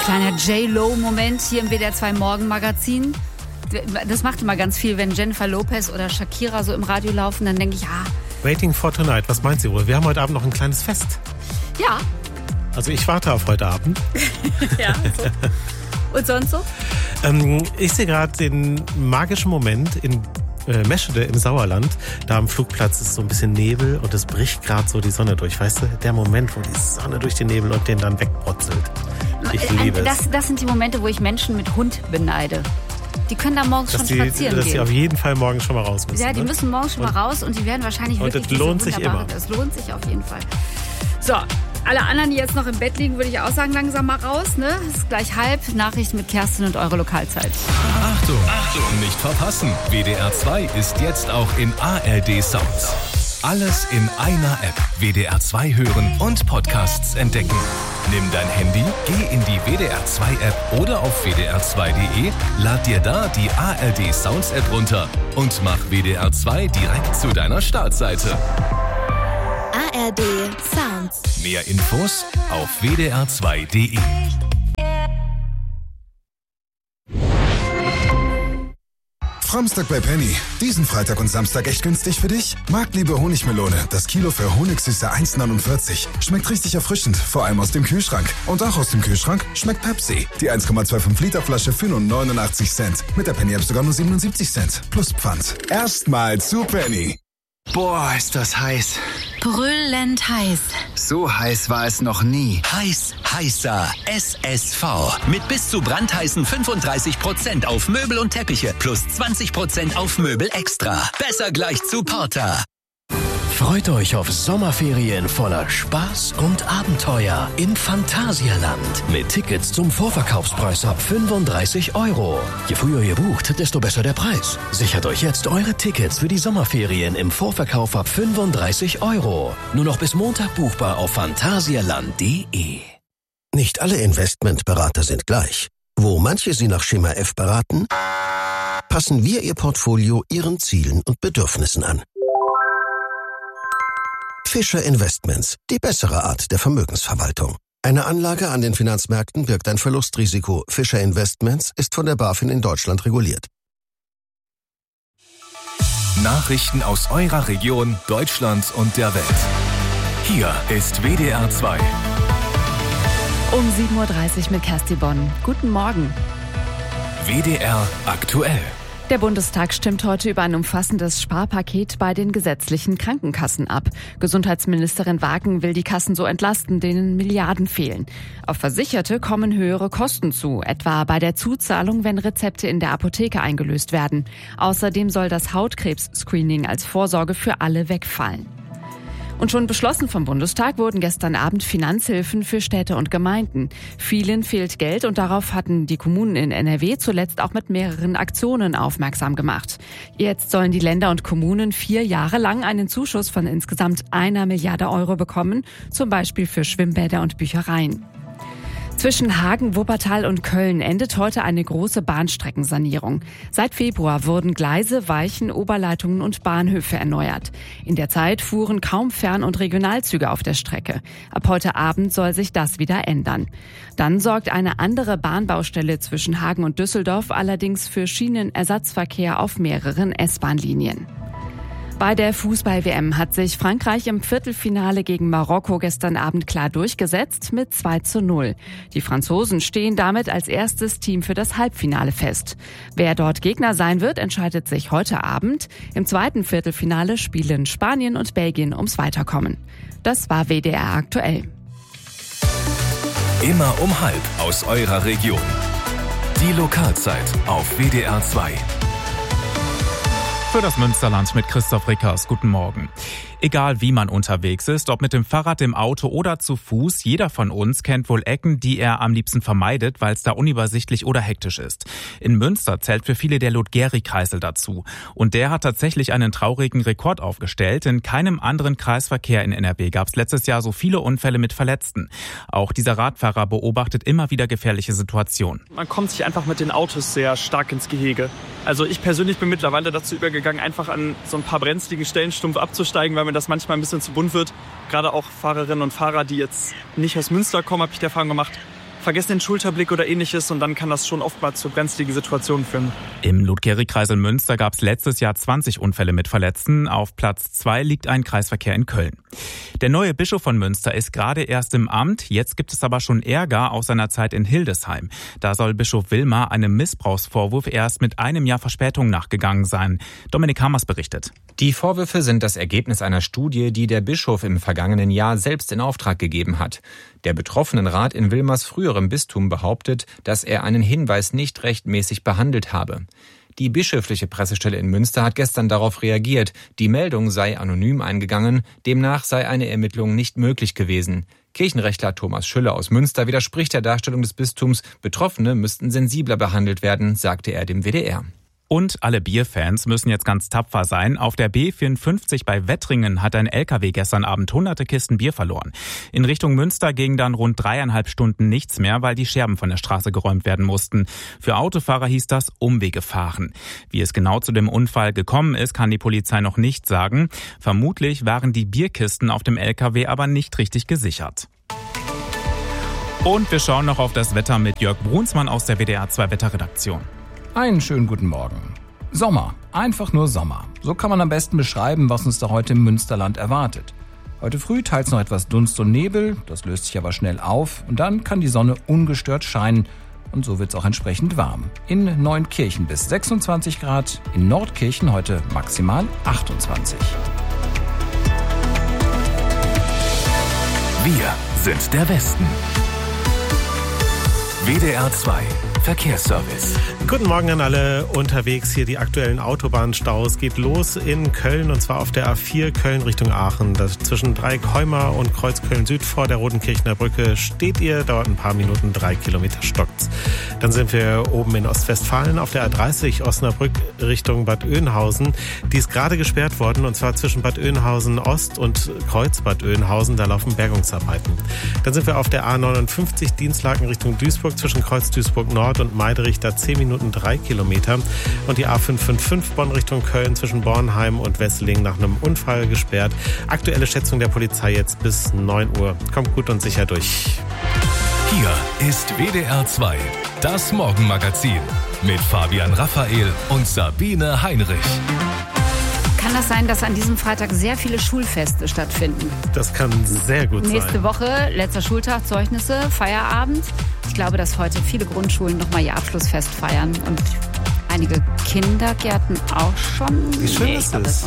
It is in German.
Kleiner J-Lo-Moment hier im WDR 2 Morgenmagazin. Das macht immer ganz viel, wenn Jennifer Lopez oder Shakira so im Radio laufen, dann denke ich, Waiting for Tonight, was meint sie wohl? Wir haben heute Abend noch ein kleines Fest. Ja. Also ich warte auf heute Abend. Ja, so. Und sonst so? Ich sehe gerade den magischen Moment in Meschede im Sauerland. Da am Flugplatz ist so ein bisschen Nebel und es bricht gerade so die Sonne durch. Weißt du, der Moment, wo die Sonne durch den Nebel und den dann wegbrotzelt. Ich liebe es. Das sind die Momente, wo ich Menschen mit Hund beneide. Die können da morgens schon spazieren gehen. Dass die auf jeden Fall morgens schon mal raus müssen. Ja, die müssen morgens schon mal raus und die werden wahrscheinlich wirklich das lohnt sich immer. Das lohnt sich auf jeden Fall. So, alle anderen, die jetzt noch im Bett liegen, würde ich auch sagen, langsam mal raus. Ne? Es ist gleich 12:30. Nachrichten mit Kerstin und eure Lokalzeit. Achtung, nicht verpassen. WDR 2 ist jetzt auch in ARD Sounds. Alles in einer App. WDR 2 hören und Podcasts entdecken. Nimm dein Handy, geh in die WDR 2 App oder auf wdr2.de, lad dir da die ARD Sounds App runter und mach WDR 2 direkt zu deiner Startseite. ARD Sounds. Mehr Infos auf wdr2.de. Framstag bei Penny. Diesen Freitag und Samstag echt günstig für dich? Marktliebe Honigmelone. Das Kilo für Honigsüße 1,49. Schmeckt richtig erfrischend, vor allem aus dem Kühlschrank. Und auch aus dem Kühlschrank schmeckt Pepsi. Die 1,25 Liter Flasche für nur 89 Cent. Mit der Penny-App sogar nur 77 Cent. Plus Pfand. Erstmal zu Penny. Boah, ist das heiß. Brüllend heiß. So heiß war es noch nie. Heißer SSV. Mit bis zu brandheißen 35% auf Möbel und Teppiche plus 20% auf Möbel extra. Besser gleich zu Porter. Freut euch auf Sommerferien voller Spaß und Abenteuer im Phantasialand. Mit Tickets zum Vorverkaufspreis ab 35 €. Je früher ihr bucht, desto besser der Preis. Sichert euch jetzt eure Tickets für die Sommerferien im Vorverkauf ab 35 €. Nur noch bis Montag buchbar auf phantasialand.de. Nicht alle Investmentberater sind gleich. Wo manche Sie nach Schema F beraten, passen wir Ihr Portfolio Ihren Zielen und Bedürfnissen an. Fischer Investments, die bessere Art der Vermögensverwaltung. Eine Anlage an den Finanzmärkten birgt ein Verlustrisiko. Fischer Investments ist von der BaFin in Deutschland reguliert. Nachrichten aus eurer Region, Deutschland und der Welt. Hier ist WDR 2. Um 7:30 Uhr mit Kerstin Bonn. Guten Morgen. WDR aktuell. Der Bundestag stimmt heute über ein umfassendes Sparpaket bei den gesetzlichen Krankenkassen ab. Gesundheitsministerin Wagen will die Kassen so entlasten, denen Milliarden fehlen. Auf Versicherte kommen höhere Kosten zu, etwa bei der Zuzahlung, wenn Rezepte in der Apotheke eingelöst werden. Außerdem soll das Hautkrebs-Screening als Vorsorge für alle wegfallen. Und schon beschlossen vom Bundestag wurden gestern Abend Finanzhilfen für Städte und Gemeinden. Vielen fehlt Geld und darauf hatten die Kommunen in NRW zuletzt auch mit mehreren Aktionen aufmerksam gemacht. Jetzt sollen die Länder und Kommunen 4 Jahre lang einen Zuschuss von insgesamt 1 Milliarde € bekommen, zum Beispiel für Schwimmbäder und Büchereien. Zwischen Hagen, Wuppertal und Köln endet heute eine große Bahnstreckensanierung. Seit Februar wurden Gleise, Weichen, Oberleitungen und Bahnhöfe erneuert. In der Zeit fuhren kaum Fern- und Regionalzüge auf der Strecke. Ab heute Abend soll sich das wieder ändern. Dann sorgt eine andere Bahnbaustelle zwischen Hagen und Düsseldorf allerdings für Schienenersatzverkehr auf mehreren S-Bahn-Linien. Bei der Fußball-WM hat sich Frankreich im Viertelfinale gegen Marokko gestern Abend klar durchgesetzt mit 2:0. Die Franzosen stehen damit als erstes Team für das Halbfinale fest. Wer dort Gegner sein wird, entscheidet sich heute Abend. Im zweiten Viertelfinale spielen Spanien und Belgien ums Weiterkommen. Das war WDR aktuell. Immer um 12:30 aus eurer Region. Die Lokalzeit auf WDR 2. Für das Münsterland mit Christoph Rickers. Guten Morgen. Egal wie man unterwegs ist, ob mit dem Fahrrad, dem Auto oder zu Fuß, jeder von uns kennt wohl Ecken, die er am liebsten vermeidet, weil es da unübersichtlich oder hektisch ist. In Münster zählt für viele der Ludgeri-Kreisel dazu. Und der hat tatsächlich einen traurigen Rekord aufgestellt. In keinem anderen Kreisverkehr in NRW gab es letztes Jahr so viele Unfälle mit Verletzten. Auch dieser Radfahrer beobachtet immer wieder gefährliche Situationen. Man kommt sich einfach mit den Autos sehr stark ins Gehege. Also ich persönlich bin mittlerweile dazu übergegangen, einfach an so ein paar brenzligen Stellen stumpf abzusteigen, weil mir das manchmal ein bisschen zu bunt wird. Gerade auch Fahrerinnen und Fahrer, die jetzt nicht aus Münster kommen, habe ich die Erfahrung gemacht, vergessen den Schulterblick oder ähnliches und dann kann das schon oftmals zu brenzligen Situationen führen. Im Ludgerikreisel Münster gab es letztes Jahr 20 Unfälle mit Verletzten. Auf Platz 2 liegt ein Kreisverkehr in Köln. Der neue Bischof von Münster ist gerade erst im Amt. Jetzt gibt es aber schon Ärger aus seiner Zeit in Hildesheim. Da soll Bischof Wilmar einem Missbrauchsvorwurf erst mit einem Jahr Verspätung nachgegangen sein. Dominik Hammers berichtet. Die Vorwürfe sind das Ergebnis einer Studie, die der Bischof im vergangenen Jahr selbst in Auftrag gegeben hat. Der Betroffenenrat in Wilmars früherem Bistum behauptet, dass er einen Hinweis nicht rechtmäßig behandelt habe. Die bischöfliche Pressestelle in Münster hat gestern darauf reagiert. Die Meldung sei anonym eingegangen, demnach sei eine Ermittlung nicht möglich gewesen. Kirchenrechtler Thomas Schüller aus Münster widerspricht der Darstellung des Bistums. Betroffene müssten sensibler behandelt werden, sagte er dem WDR. Und alle Bierfans müssen jetzt ganz tapfer sein. Auf der B54 bei Wettringen hat ein LKW gestern Abend hunderte Kisten Bier verloren. In Richtung Münster ging dann rund 3,5 Stunden nichts mehr, weil die Scherben von der Straße geräumt werden mussten. Für Autofahrer hieß das Umwege fahren. Wie es genau zu dem Unfall gekommen ist, kann die Polizei noch nicht sagen. Vermutlich waren die Bierkisten auf dem LKW aber nicht richtig gesichert. Und wir schauen noch auf das Wetter mit Jörg Brunsmann aus der WDR 2 Wetterredaktion. Einen schönen guten Morgen. Sommer, einfach nur Sommer. So kann man am besten beschreiben, was uns da heute im Münsterland erwartet. Heute früh teils noch etwas Dunst und Nebel, das löst sich aber schnell auf und dann kann die Sonne ungestört scheinen und so wird es auch entsprechend warm. In Neunkirchen bis 26 Grad, in Nordkirchen heute maximal 28. Wir sind der Westen. WDR 2 Verkehrsservice. Guten Morgen an alle unterwegs. Hier die aktuellen Autobahnstaus. Geht los in Köln und zwar auf der A4 Köln Richtung Aachen. Zwischen Dreieck-Heumar und Kreuz Köln-Süd vor der Rodenkirchener Brücke steht ihr. Dauert ein paar Minuten, 3 Kilometer stockt's. Dann sind wir oben in Ostwestfalen auf der A30 Osnabrück Richtung Bad Oeynhausen. Die ist gerade gesperrt worden und zwar zwischen Bad Oeynhausen Ost und Kreuz Bad Oeynhausen. Da laufen Bergungsarbeiten. Dann sind wir auf der A59 Dienstlaken Richtung Duisburg zwischen Kreuz Duisburg Nord und Meiderich, da 10 Minuten 3 Kilometer. Und die A555 Bonn Richtung Köln zwischen Bornheim und Wesseling nach einem Unfall gesperrt. Aktuelle Schätzung der Polizei jetzt bis 9 Uhr. Kommt gut und sicher durch. Hier ist WDR 2, das Morgenmagazin mit Fabian Raphael und Sabine Heinrich. Kann das sein, dass an diesem Freitag sehr viele Schulfeste stattfinden? Das kann sehr gut sein. Nächste Woche, letzter Schultag, Zeugnisse, Feierabend. Ich glaube, dass heute viele Grundschulen nochmal ihr Abschlussfest feiern und einige Kindergärten auch schon. Wie schön ist das?